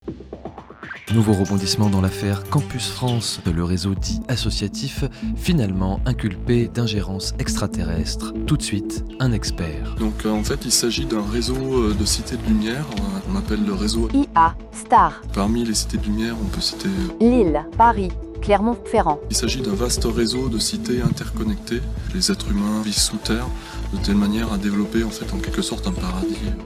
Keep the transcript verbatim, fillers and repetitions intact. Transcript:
Nouveau rebondissement dans l'affaire Campus France, le réseau dit associatif, finalement inculpé d'ingérence extraterrestre. Tout de suite, un expert. Donc euh, en fait, il s'agit d'un réseau euh, de cités de lumière, euh, qu'on appelle le réseau I A, Star, Parmi les cités de lumière, on peut citer... Lille, Paris, Clermont-Ferrand. Il s'agit d'un vaste réseau de cités interconnectées. Les êtres humains vivent sous terre de telle manière à développer en fait en quelque sorte un paradis